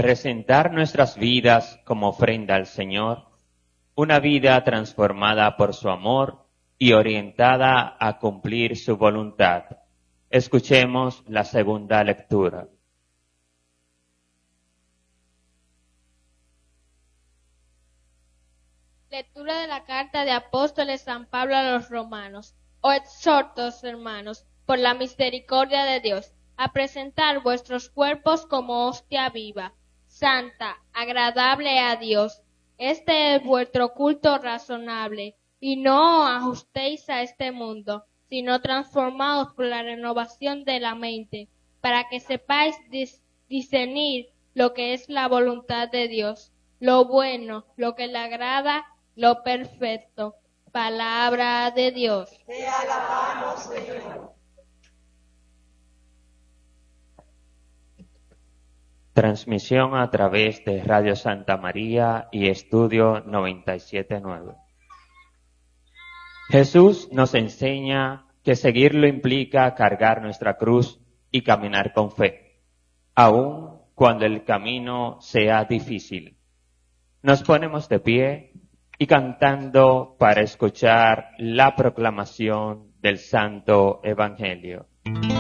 presentar nuestras vidas como ofrenda al Señor, una vida transformada por su amor y orientada a cumplir su voluntad. Escuchemos la segunda lectura. Lectura de la carta de apóstoles San Pablo a los romanos. Os exhorto, hermanos, por la misericordia de Dios, a presentar vuestros cuerpos como hostia viva, santa, agradable a Dios. Este es vuestro culto razonable, y no os ajustéis a este mundo, sino transformaos por la renovación de la mente, para que sepáis discernir lo que es la voluntad de Dios, lo bueno, lo que le agrada, lo perfecto. Palabra de Dios. Te alabamos, Señor. Transmisión a través de Radio Santa María y Estudio 97.9. Jesús nos enseña que seguirlo implica cargar nuestra cruz y caminar con fe, aun cuando el camino sea difícil. Nos ponemos de pie y cantando para escuchar la proclamación del Santo Evangelio.